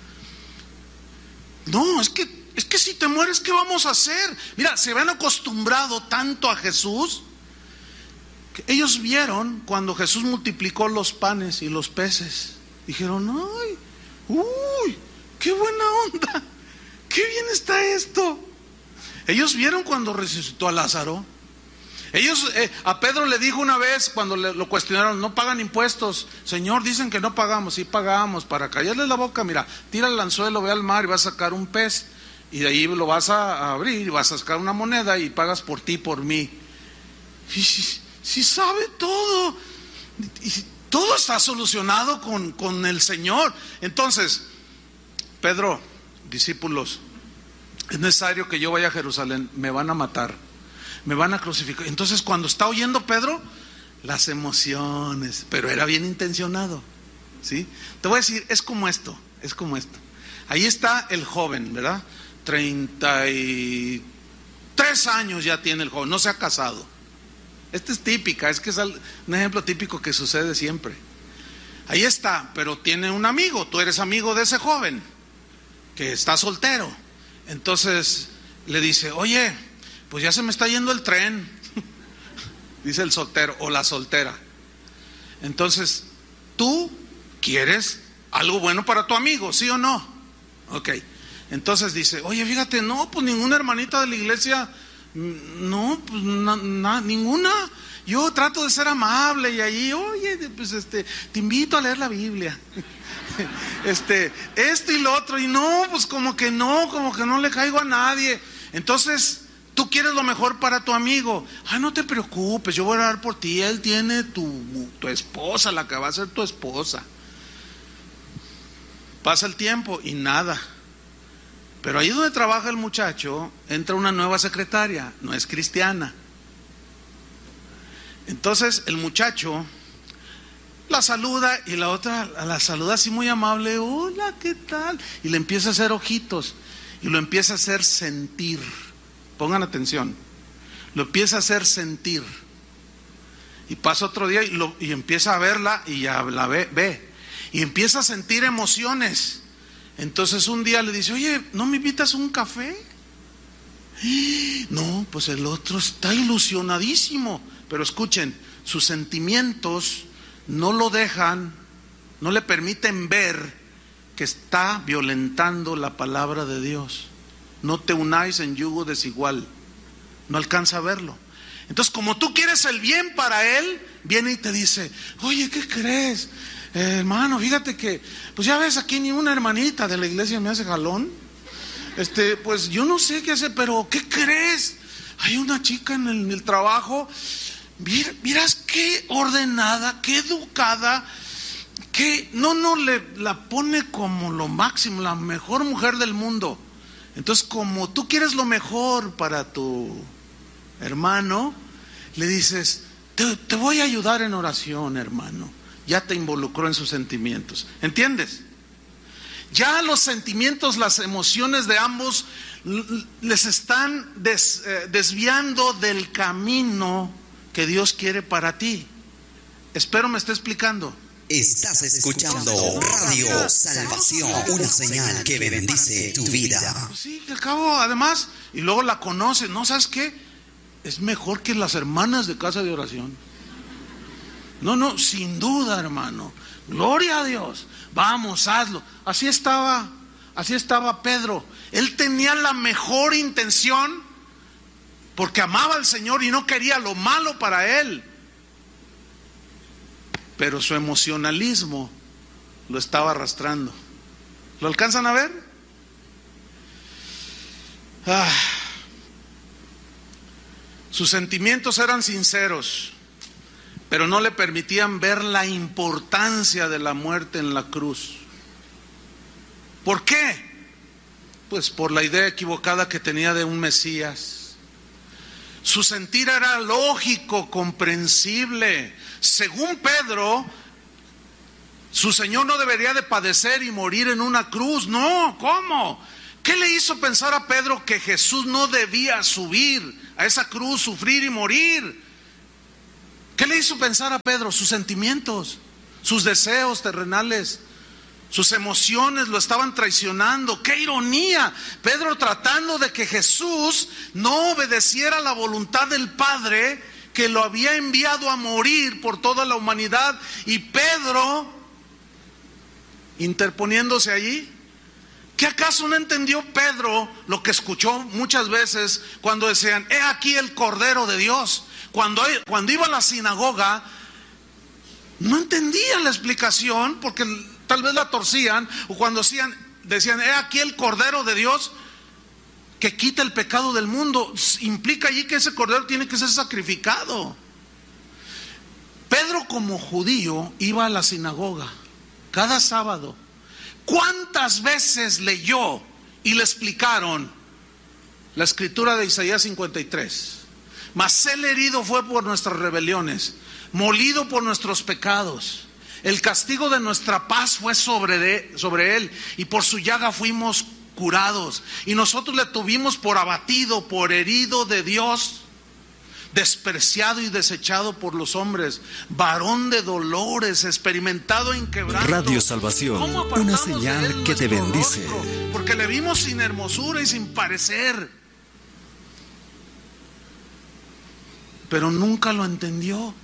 S1: No, es que, es que si te mueres, ¿qué vamos a hacer? Mira, se habían acostumbrado tanto a Jesús que ellos vieron cuando Jesús multiplicó los panes y los peces. Dijeron, ay, uy, qué buena onda, qué bien está esto. Ellos vieron cuando resucitó a Lázaro. Ellos, eh, a Pedro le dijo una vez cuando le, lo cuestionaron, no pagan impuestos. Señor, dicen que no pagamos. Sí pagamos. Para callarles la boca, mira, tira el anzuelo, ve al mar y vas a sacar un pez, y de ahí lo vas a abrir y vas a sacar una moneda y pagas por ti, por mí. Y si, si sabe todo, y todo está solucionado con, con el Señor. Entonces, Pedro, discípulos, es necesario que yo vaya a Jerusalén, me van a matar, me van a crucificar. Entonces, cuando está oyendo Pedro, las emociones, pero era bien intencionado, ¿sí? Te voy a decir, es como esto, es como esto. Ahí está el joven, ¿verdad? treinta y tres años ya tiene el joven, no se ha casado. Esta es típica, es que es un ejemplo típico que sucede siempre. Ahí está, pero tiene un amigo, tú eres amigo de ese joven que está soltero. Entonces le dice, oye, pues ya se me está yendo el tren, dice el soltero o la soltera. Entonces, ¿tú quieres algo bueno para tu amigo, sí o no? Ok, entonces dice, oye, fíjate, no, pues ninguna hermanita de la iglesia, no, pues na, na, ninguna. Yo trato de ser amable y ahí, oye, pues este, te invito a leer la Biblia. Este, esto y lo otro, y no, pues como que no, como que no le caigo a nadie. Entonces, tú quieres lo mejor para tu amigo. Ah, no te preocupes, yo voy a orar por ti. Él tiene tu, tu esposa, la que va a ser tu esposa. Pasa el tiempo y nada. Pero ahí donde trabaja el muchacho, entra una nueva secretaria, no es cristiana. Entonces el muchacho la saluda y la otra la saluda así muy amable, hola, ¿qué tal? Y le empieza a hacer ojitos y lo empieza a hacer sentir. Pongan atención, lo empieza a hacer sentir. Y pasa otro día y, lo, y empieza a verla y ya la ve, ve y empieza a sentir emociones. Entonces un día le dice, oye, ¿no me invitas a un café? No, pues el otro está ilusionadísimo. Pero escuchen, sus sentimientos no lo dejan, no le permiten ver que está violentando la palabra de Dios. No te unáis en yugo desigual. No alcanza a verlo. Entonces, como tú quieres el bien para él, viene y te dice, oye, ¿qué crees? Eh, hermano, fíjate que, pues ya ves, aquí ni una hermanita de la iglesia me hace jalón. Este, pues yo no sé qué hacer, pero ¿qué crees? Hay una chica en el, en el trabajo, mira, miras qué ordenada, qué educada, que no, no, le la pone como lo máximo, la mejor mujer del mundo. Entonces, como tú quieres lo mejor para tu hermano, le dices, te, te voy a ayudar en oración, hermano. Ya te involucró en sus sentimientos. ¿Entiendes? Ya los sentimientos, las emociones de ambos les están des, eh, desviando del camino que Dios quiere para ti. Espero me esté explicando.
S2: Estás escuchando Radio Salvación, una señal que bendice tu vida.
S1: Pues sí, al cabo, además, y luego la conoces, ¿no? ¿Sabes qué? Es mejor que las hermanas de casa de oración. No, no, sin duda, hermano. Gloria a Dios. Vamos, hazlo. Así estaba, así estaba Pedro. Él tenía la mejor intención porque amaba al Señor y no quería lo malo para él. Pero su emocionalismo lo estaba arrastrando. ¿Lo alcanzan a ver? Ah. Sus sentimientos eran sinceros, pero no le permitían ver la importancia de la muerte en la cruz. ¿Por qué? Pues por la idea equivocada que tenía de un Mesías. Su sentir era lógico, comprensible. Según Pedro, Su Señor no debería de padecer y morir en una cruz. No, ¿cómo? ¿Qué le hizo pensar a Pedro que Jesús no debía subir a esa cruz, sufrir y morir? ¿Qué le hizo pensar a Pedro? Sus sentimientos, sus deseos terrenales, sus emociones lo estaban traicionando. ¡Qué ironía! Pedro tratando de que Jesús no obedeciera la voluntad del Padre, que lo había enviado a morir por toda la humanidad, y Pedro interponiéndose allí. ¿Qué acaso no entendió Pedro lo que escuchó muchas veces cuando decían, he aquí el Cordero de Dios? Cuando, cuando iba a la sinagoga, no entendía la explicación, porque tal vez la torcían, o cuando decían, decían, he aquí el Cordero de Dios que quita el pecado del mundo. Implica allí que ese Cordero tiene que ser sacrificado. Pedro, como judío, iba a la sinagoga cada sábado. ¿Cuántas veces leyó y le explicaron la escritura de Isaías cincuenta y tres? Mas él herido fue por nuestras rebeliones, molido por nuestros pecados. El castigo de nuestra paz fue sobre, de, sobre él, y por su llaga fuimos curados. Y nosotros le tuvimos por abatido, por herido de Dios, despreciado y desechado por los hombres, varón de dolores, experimentado en quebranto.
S3: Radio Salvación, una señal que te bendice.
S1: Rostro, porque le vimos sin hermosura y sin parecer, pero nunca lo entendió.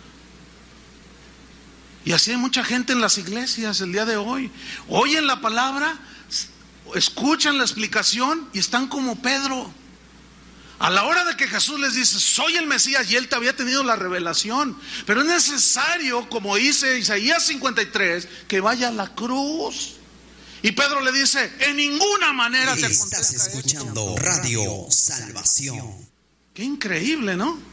S1: Y así hay mucha gente en las iglesias el día de hoy. Oyen la palabra, escuchan la explicación y están como Pedro. A la hora de que Jesús les dice, soy el Mesías, y él te había tenido la revelación, pero es necesario, como dice Isaías cincuenta y tres, que vaya a la cruz. Y Pedro le dice, en ninguna manera te acontezca.
S2: Estás escuchando esto. Radio Salvación.
S1: Qué increíble, ¿no?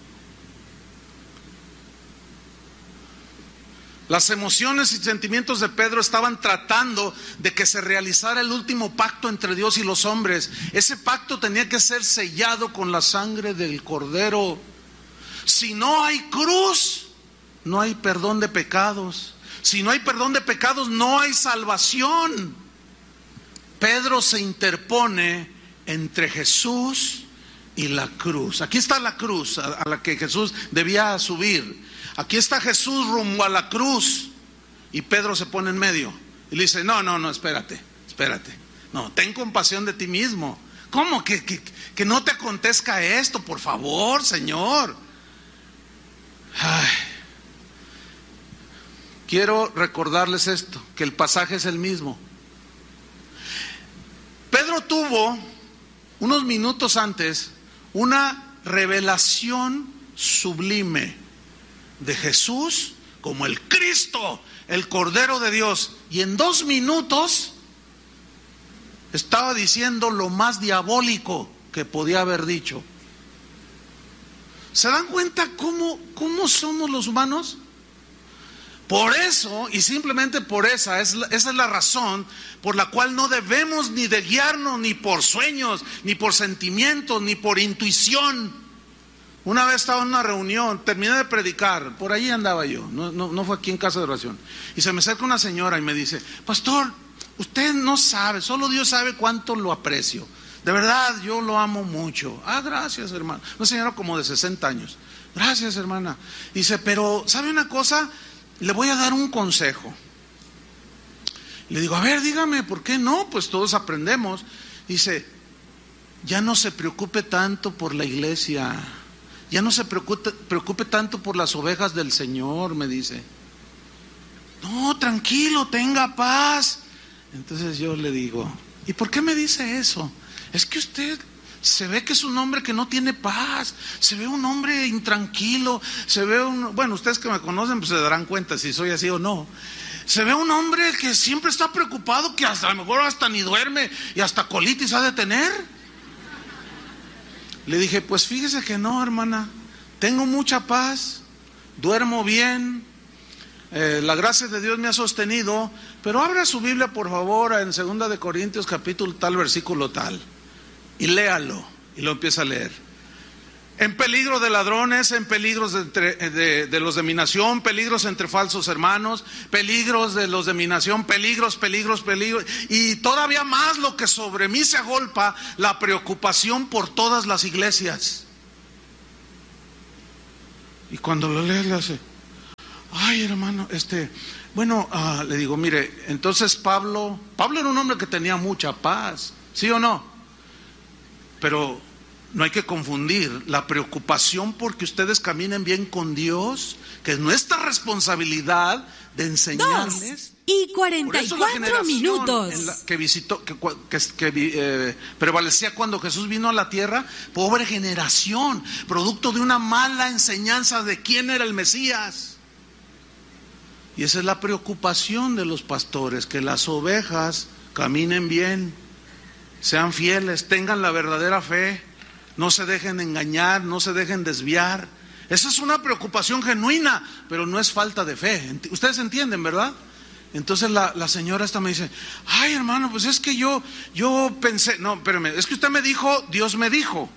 S1: Las emociones y sentimientos de Pedro estaban tratando de que se realizara el último pacto entre Dios y los hombres. Ese pacto tenía que ser sellado con la sangre del Cordero. Si no hay cruz, no hay perdón de pecados. Si no hay perdón de pecados, no hay salvación. Pedro se interpone entre Jesús y la cruz. Aquí está la cruz a la que Jesús debía subir. Aquí está Jesús rumbo a la cruz, y Pedro se pone en medio y le dice, no, no, no, espérate, espérate, no, ten compasión de ti mismo. ¿Cómo? Que, que, que no te acontezca esto, por favor, Señor. Ay. Quiero recordarles esto, que el pasaje es el mismo. Pedro tuvo, unos minutos antes, una revelación sublime de Jesús como el Cristo, el Cordero de Dios, y en dos minutos estaba diciendo lo más diabólico que podía haber dicho. ¿Se dan cuenta cómo, cómo somos los humanos? Por eso, y simplemente por esa, es la, esa es la razón por la cual no debemos ni de guiarnos ni por sueños, ni por sentimientos, ni por intuición. Una vez estaba en una reunión, terminé de predicar, por ahí andaba yo, no, no, no fue aquí en casa de oración, y se me acerca una señora y me dice, pastor, usted no sabe, solo Dios sabe cuánto lo aprecio, de verdad yo lo amo mucho. Ah, gracias, hermano. Una señora como de sesenta años, gracias, hermana. Dice, pero ¿sabe una cosa? Le voy a dar un consejo. Le digo, a ver, dígame, ¿por qué no? Pues todos aprendemos. Dice, ya no se preocupe tanto por la iglesia, ya no se preocupe, preocupe tanto por las ovejas del Señor, me dice. No, tranquilo, tenga paz. Entonces yo le digo, ¿y por qué me dice eso? Es que usted se ve que es un hombre que no tiene paz, se ve un hombre intranquilo, se ve un... Bueno, ustedes que me conocen pues se darán cuenta si soy así o no. Se ve un hombre que siempre está preocupado, que hasta a lo mejor hasta ni duerme y hasta colitis ha de tener. Le dije, pues fíjese que no, hermana, tengo mucha paz, duermo bien, eh, la gracia de Dios me ha sostenido, pero abra su Biblia por favor en segunda de Corintios capítulo tal, versículo tal, y léalo, y lo empieza a leer. En peligro de ladrones, en peligros de, entre, de, de los de mi nación, peligros entre falsos hermanos, peligros de los de mi nación, peligros, peligros, peligros. Y todavía más lo que sobre mí se agolpa, la preocupación por todas las iglesias. Y cuando lo lees le hace, ay hermano, este, bueno, uh, le digo, mire, entonces Pablo, Pablo era un hombre que tenía mucha paz, ¿sí o no? Pero no hay que confundir la preocupación porque ustedes caminen bien con Dios, que es nuestra responsabilidad de enseñarles.
S4: Dos y cuarenta y cuatro minutos.
S1: En la que visitó, que, que, que eh, prevalecía cuando Jesús vino a la tierra, pobre generación, producto de una mala enseñanza de quién era el Mesías. Y esa es la preocupación de los pastores, que las ovejas caminen bien, sean fieles, tengan la verdadera fe. No se dejen engañar, no se dejen desviar. Esa es una preocupación genuina, pero no es falta de fe. Ustedes entienden, ¿verdad? Entonces la, la señora esta me dice, ay hermano, pues es que yo, yo pensé, no, espérame, es que usted me dijo, Dios me dijo.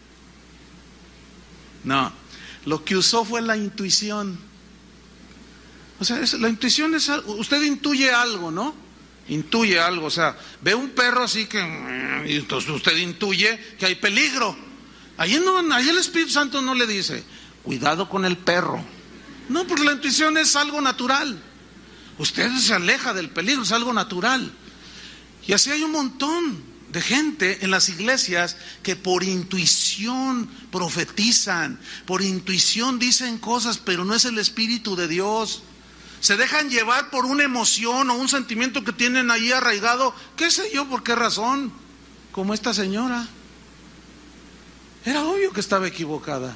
S1: No, lo que usó fue la intuición. O sea, es, la intuición es, usted intuye algo, ¿no? Intuye algo, o sea, ve un perro así que, y entonces usted intuye que hay peligro. Ahí, no, ahí el Espíritu Santo no le dice, cuidado con el perro. No, porque la intuición es algo natural. Usted se aleja del peligro, es algo natural. Y así hay un montón de gente en las iglesias que por intuición profetizan, por intuición dicen cosas, pero no es el Espíritu de Dios. Se dejan llevar por una emoción o un sentimiento que tienen ahí arraigado, qué sé yo, por qué razón, como esta señora. Era obvio que estaba equivocada.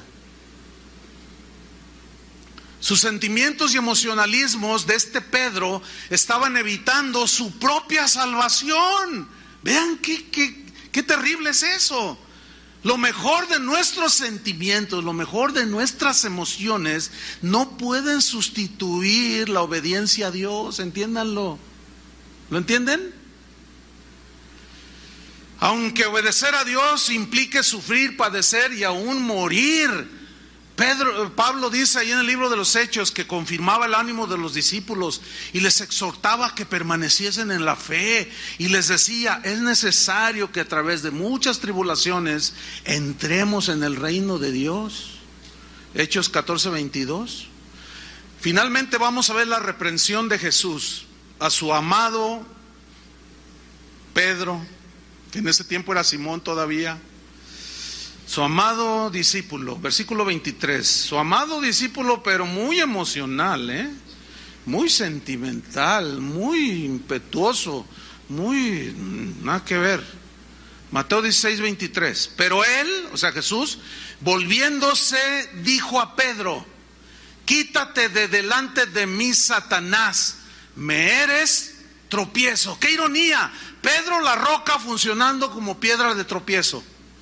S1: Sus sentimientos y emocionalismos de este Pedro estaban evitando su propia salvación. Vean qué, qué, qué terrible es eso. Lo mejor de nuestros sentimientos, lo mejor de nuestras emociones no pueden sustituir la obediencia a Dios, entiéndanlo. ¿Lo entienden? Aunque obedecer a Dios implique sufrir, padecer y aún morir. Pedro, Pablo dice ahí en el libro de los Hechos que confirmaba el ánimo de los discípulos y les exhortaba a que permaneciesen en la fe y les decía, es necesario que a través de muchas tribulaciones entremos en el reino de Dios. Hechos catorce veintidós. Finalmente vamos a ver la reprensión de Jesús a su amado Pedro, que en ese tiempo era Simón todavía, su amado discípulo, versículo veintitrés, su amado discípulo, pero muy emocional, ¿eh? muy sentimental, muy impetuoso, muy, nada que ver. Mateo dieciséis veintitrés, pero él, o sea Jesús, volviéndose dijo a Pedro, quítate de delante de mí, Satanás, me eres tropiezo. ¡Qué ironía! Pedro la roca funcionando como piedra de tropiezo.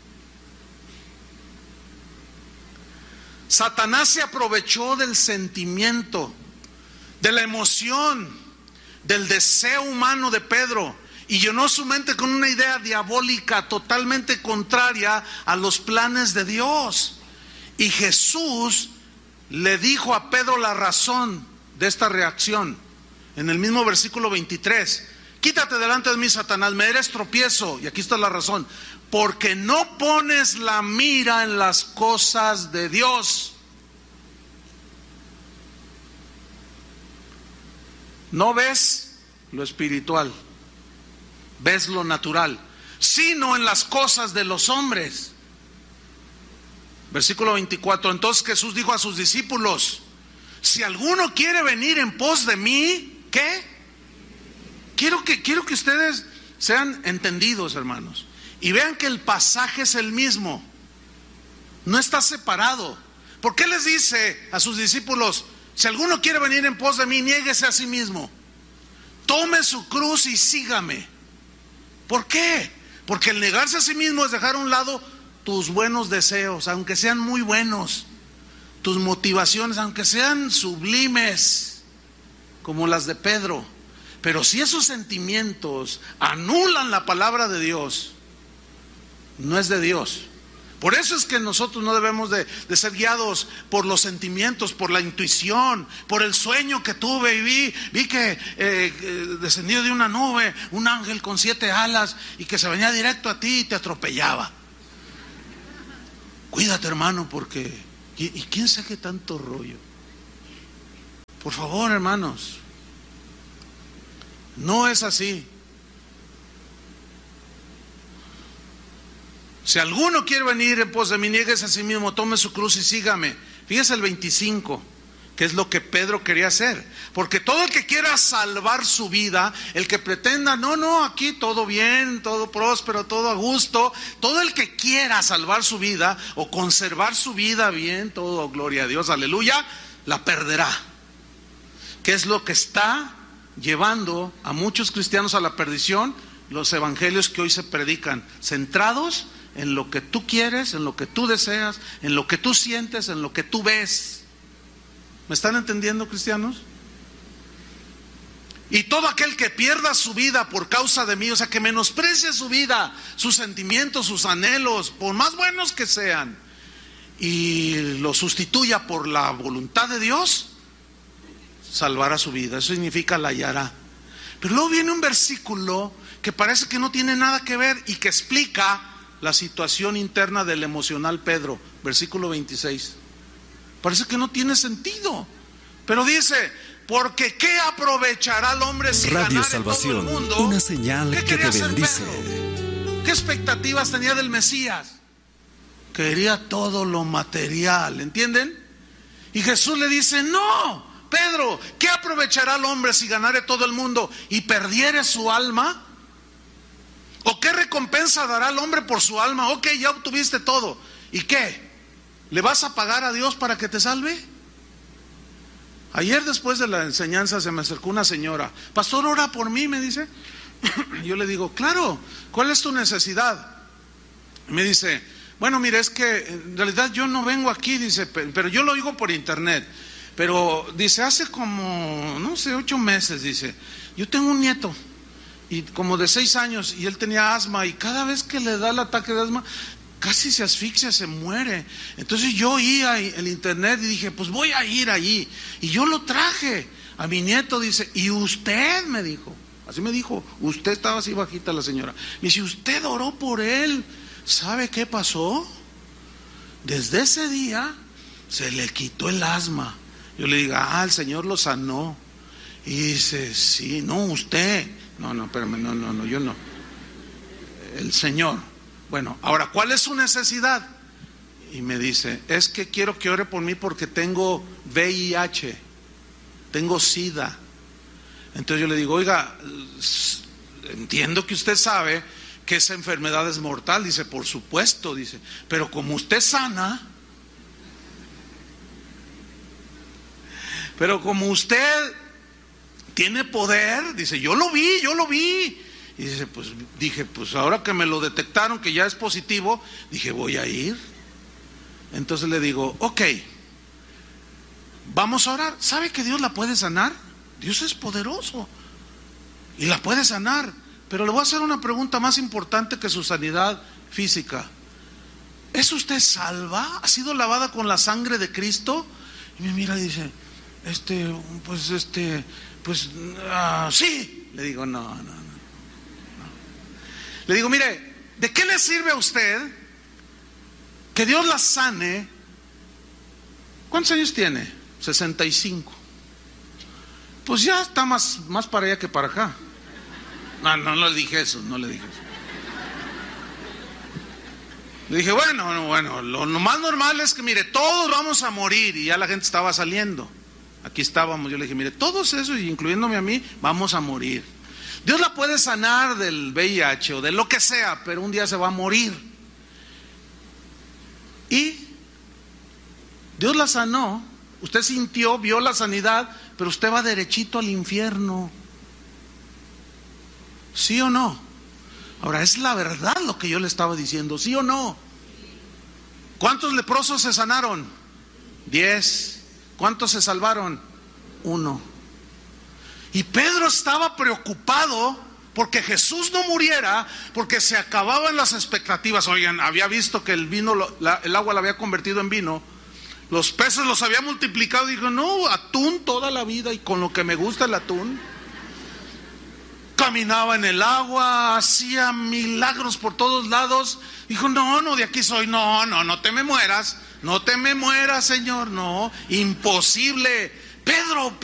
S1: Satanás se aprovechó del sentimiento, de la emoción, del deseo humano de Pedro y llenó su mente con una idea diabólica totalmente contraria a los planes de Dios. Y Jesús le dijo a Pedro la razón de esta reacción en el mismo versículo veintitrés. Quítate delante de mí, Satanás, me eres tropiezo. Y aquí está la razón. Porque no pones la mira en las cosas de Dios. No ves lo espiritual, ves lo natural, sino en las cosas de los hombres. Versículo veinticuatro. Entonces Jesús dijo a sus discípulos, si alguno quiere venir en pos de mí, ¿qué? Quiero que, quiero que ustedes sean entendidos, hermanos, y vean que el pasaje es el mismo, no está separado. ¿Por qué les dice a sus discípulos, si alguno quiere venir en pos de mí, niéguese a sí mismo, tome su cruz y sígame? ¿Por qué? Porque el negarse a sí mismo es dejar a un lado tus buenos deseos, aunque sean muy buenos, tus motivaciones, aunque sean sublimes, como las de Pedro. Pero si esos sentimientos anulan la palabra de Dios, no es de Dios. Por eso es que nosotros no debemos de, de ser guiados por los sentimientos, por la intuición, por el sueño que tuve y vi, vi que eh, eh, descendió de una nube un ángel con siete alas y que se venía directo a ti y te atropellaba. Cuídate, hermano, porque ¿y, y quién sabe qué tanto rollo? Por favor, hermanos, no es así. Si alguno quiere venir en pos de mí, nieguese a sí mismo, tome su cruz y sígame. Fíjese el veinticinco, que es lo que Pedro quería hacer. Porque todo el que quiera salvar su vida, el que pretenda, no, no, aquí todo bien, todo próspero, todo a gusto, todo el que quiera salvar su vida o conservar su vida bien, todo gloria a Dios, aleluya, la perderá. ¿Qué es lo que está llevando a muchos cristianos a la perdición? Los evangelios que hoy se predican, centrados en lo que tú quieres, en lo que tú deseas, en lo que tú sientes, en lo que tú ves. ¿Me están entendiendo, cristianos? Y todo aquel que pierda su vida por causa de mí, o sea, que menosprecie su vida, sus sentimientos, sus anhelos, por más buenos que sean, y lo sustituya por la voluntad de Dios, salvará su vida. Eso significa la hallará. Pero luego viene un versículo que parece que no tiene nada que ver y que explica la situación interna del emocional Pedro, versículo veintiséis. Parece que no tiene sentido, pero dice: porque ¿qué aprovechará el hombre si
S3: Radio
S1: ganare
S3: Salvación,
S1: todo el mundo?
S3: una señal
S1: ¿Qué
S3: que
S1: quería
S3: te
S1: hacer
S3: bendice.
S1: Pedro? ¿Qué expectativas tenía del Mesías? Quería todo lo material, ¿entienden? Y Jesús le dice: no, Pedro, ¿qué aprovechará el hombre si ganare todo el mundo y perdiere su alma? ¿O qué recompensa dará el hombre por su alma? Ok, ya obtuviste todo. ¿Y qué? ¿Le vas a pagar a Dios para que te salve? Ayer después de la enseñanza se me acercó una señora. Pastor, ora por mí, me dice. Yo le digo, claro, ¿cuál es tu necesidad? Me dice, bueno, mire, es que en realidad yo no vengo aquí, dice, pero yo lo oigo por internet. Pero dice, hace como, no sé, ocho meses, dice, yo tengo un nieto. Y como de seis años, y él tenía asma, y cada vez que le da el ataque de asma, casi se asfixia, se muere. Entonces yo oí el internet y dije, pues voy a ir allí. Y yo lo traje a mi nieto, dice, y usted me dijo, así me dijo, usted estaba así bajita la señora. Me dice, usted oró por él. ¿Sabe qué pasó? Desde ese día se le quitó el asma. Yo le digo, ah, el Señor lo sanó. Y dice, sí, no, usted. No, no, espérame, no, no, no, yo no. El Señor. Bueno, ahora, ¿cuál es su necesidad? Y me dice, es que quiero que ore por mí porque tengo V I H, tengo SIDA. Entonces yo le digo, oiga, entiendo que usted sabe que esa enfermedad es mortal. Dice, por supuesto, dice, pero como usted sana, pero como usted tiene poder, dice, yo lo vi, yo lo vi. Y dice, pues dije, pues ahora que me lo detectaron que ya es positivo, dije, voy a ir. Entonces le digo, ok, vamos a orar. ¿Sabe que Dios la puede sanar? Dios es poderoso y la puede sanar. Pero le voy a hacer una pregunta más importante que su sanidad física. ¿Es usted salva? ¿Ha sido lavada con la sangre de Cristo? Y me mira y dice, este, pues este, pues, uh, sí. Le digo, no, no, no, no. Le digo, mire, ¿de qué le sirve a usted que Dios la sane? ¿Cuántos años tiene? sesenta y cinco. Pues ya está más, más para allá que para acá. No, no, no le dije eso, no le dije eso. Le dije, bueno, bueno, lo, lo más normal es que, mire, todos vamos a morir. Y ya la gente estaba saliendo. Aquí estábamos, yo le dije, mire, todos esos, incluyéndome a mí, vamos a morir. Dios la puede sanar del V I H o de lo que sea, pero un día se va a morir. Y Dios la sanó, usted sintió, vio la sanidad, pero usted va derechito al infierno. ¿Sí o no? Ahora, es la verdad lo que yo le estaba diciendo, ¿sí o no? ¿Cuántos leprosos se sanaron? Diez. ¿Cuántos se salvaron? Uno. Y Pedro estaba preocupado porque Jesús no muriera, porque se acababan las expectativas. Oigan, había visto que el vino, la, el agua la había convertido en vino, los peces los había multiplicado. Dijo, no, atún toda la vida, y con lo que me gusta el atún. Caminaba en el agua, hacía milagros por todos lados. Dijo, no, no, de aquí soy. No, no, no te me mueras, no te me mueras, Señor, no, imposible. Pedro,